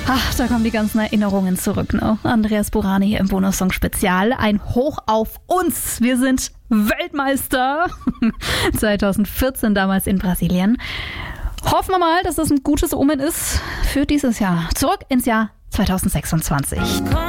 Ach, da kommen die ganzen Erinnerungen zurück, ne? Andreas Burani im Bonussong Spezial. Ein Hoch auf uns. Wir sind Weltmeister. 2014 damals in Brasilien. Hoffen wir mal, dass das ein gutes Omen ist für dieses Jahr. Zurück ins Jahr 2026.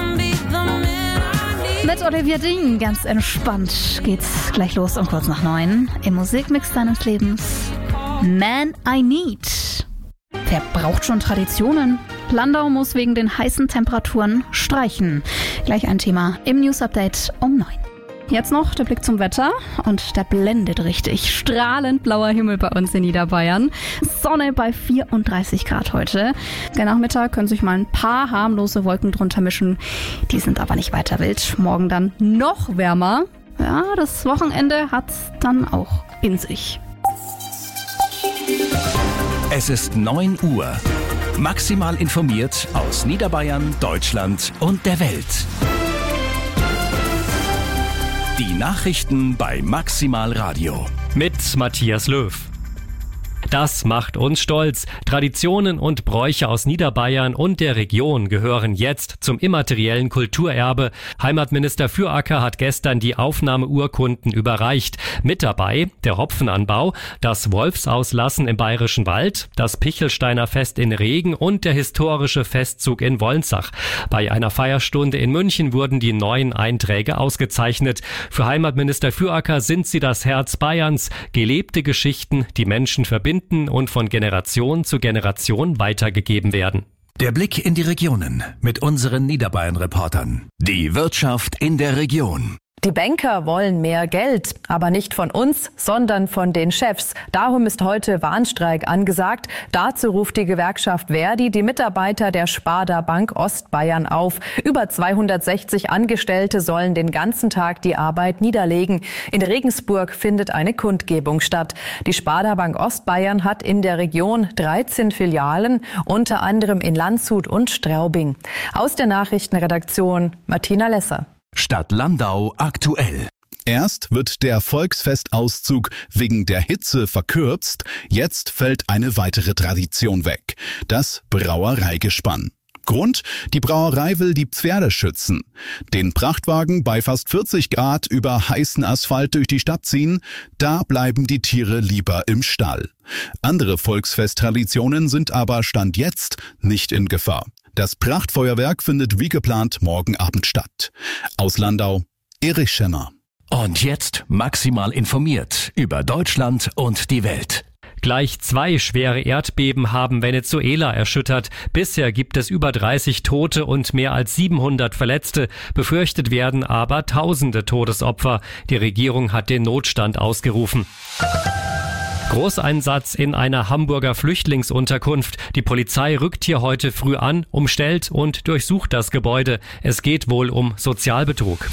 Mit Olivia Dean ganz entspannt geht's gleich los um kurz nach 9 im Musikmix deines Lebens. Man I Need. Wer braucht schon Traditionen? Landau muss wegen den heißen Temperaturen streichen. Gleich ein Thema im News Update um 9. Jetzt noch der Blick zum Wetter und der blendet richtig. Strahlend blauer Himmel bei uns in Niederbayern. Sonne bei 34 Grad heute. Der Nachmittag können sich mal ein paar harmlose Wolken drunter mischen. Die sind aber nicht weiter wild. Morgen dann noch wärmer. Ja, das Wochenende hat's dann auch in sich. Es ist 9 Uhr. Maximal informiert aus Niederbayern, Deutschland und der Welt. Die Nachrichten bei Maximal Radio. Mit Matthias Löw. Das macht uns stolz. Traditionen und Bräuche aus Niederbayern und der Region gehören jetzt zum immateriellen Kulturerbe. Heimatminister Füracker hat gestern die Aufnahmeurkunden überreicht. Mit dabei der Hopfenanbau, das Wolfsauslassen im Bayerischen Wald, das Pichelsteiner Fest in Regen und der historische Festzug in Wolnzach. Bei einer Feierstunde in München wurden die neuen Einträge ausgezeichnet. Für Heimatminister Füracker sind sie das Herz Bayerns. Gelebte Geschichten, die Menschen verbinden und von Generation zu Generation weitergegeben werden. Der Blick in die Regionen mit unseren Niederbayern-Reportern. Die Wirtschaft in der Region. Die Banker wollen mehr Geld, aber nicht von uns, sondern von den Chefs. Darum ist heute Warnstreik angesagt. Dazu ruft die Gewerkschaft Verdi die Mitarbeiter der Sparda Bank Ostbayern auf. Über 260 Angestellte sollen den ganzen Tag die Arbeit niederlegen. In Regensburg findet eine Kundgebung statt. Die Sparda Bank Ostbayern hat in der Region 13 Filialen, unter anderem in Landshut und Straubing. Aus der Nachrichtenredaktion Martina Lesser. Stadt Landau aktuell. Erst wird der Volksfestauszug wegen der Hitze verkürzt, jetzt fällt eine weitere Tradition weg, das Brauereigespann. Grund, die Brauerei will die Pferde schützen. Den Prachtwagen bei fast 40 Grad über heißen Asphalt durch die Stadt ziehen, da bleiben die Tiere lieber im Stall. Andere Volksfesttraditionen sind aber Stand jetzt nicht in Gefahr. Das Prachtfeuerwerk findet wie geplant morgen Abend statt. Aus Landau, Erich Schemmer. Und jetzt maximal informiert über Deutschland und die Welt. Gleich 2 schwere Erdbeben haben Venezuela erschüttert. Bisher gibt es über 30 Tote und mehr als 700 Verletzte. Befürchtet werden aber Tausende Todesopfer. Die Regierung hat den Notstand ausgerufen. Großeinsatz in einer Hamburger Flüchtlingsunterkunft. Die Polizei rückt hier heute früh an, umstellt und durchsucht das Gebäude. Es geht wohl um Sozialbetrug.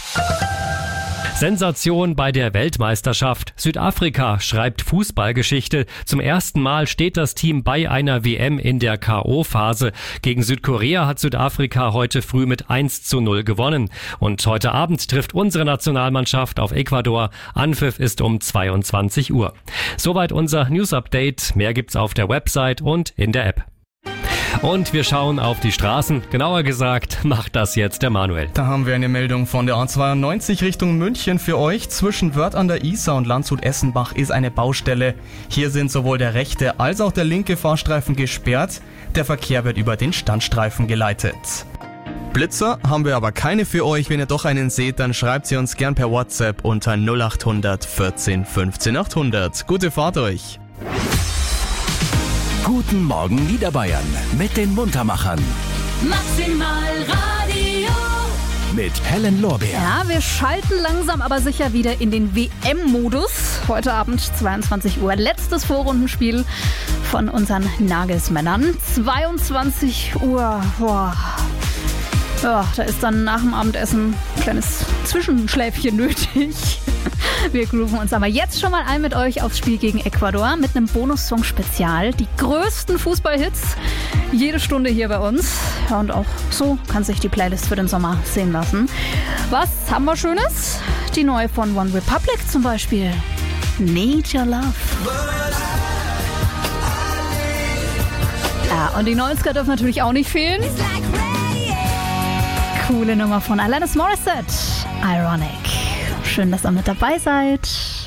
Sensation bei der Weltmeisterschaft. Südafrika schreibt Fußballgeschichte. Zum ersten Mal steht das Team bei einer WM in der K.O.-Phase. Gegen Südkorea hat Südafrika heute früh mit 1:0 gewonnen. Und heute Abend trifft unsere Nationalmannschaft auf Ecuador. Anpfiff ist um 22 Uhr. Soweit unser News-Update. Mehr gibt's auf der Website und in der App. Und wir schauen auf die Straßen. Genauer gesagt, macht das jetzt der Manuel. Da haben wir eine Meldung von der A92 Richtung München für euch. Zwischen Wörth an der Isar und Landshut-Essenbach ist eine Baustelle. Hier sind sowohl der rechte als auch der linke Fahrstreifen gesperrt. Der Verkehr wird über den Standstreifen geleitet. Blitzer haben wir aber keine für euch. Wenn ihr doch einen seht, dann schreibt sie uns gern per WhatsApp unter 0800 14 15 800. Gute Fahrt euch! Guten Morgen Niederbayern mit den Muntermachern. Maximal Radio. Mit Helen Lorbeer. Ja, wir schalten langsam aber sicher wieder in den WM-Modus. Heute Abend 22 Uhr, letztes Vorrundenspiel von unseren Nagelsmännern. 22 Uhr, boah. Ja, da ist dann nach dem Abendessen ein kleines Zwischenschläfchen nötig. Wir grooven uns aber jetzt schon mal ein mit euch aufs Spiel gegen Ecuador mit einem Bonussong-Spezial. Die größten Fußballhits, jede Stunde hier bei uns. Ja, und auch so kann sich die Playlist für den Sommer sehen lassen. Was haben wir Schönes? Die neue von One Republic zum Beispiel. Need Your Love. Ja, und die 90er dürfen natürlich auch nicht fehlen. Coole Nummer von Alanis Morissette. Ironic. Schön, dass ihr mit dabei seid.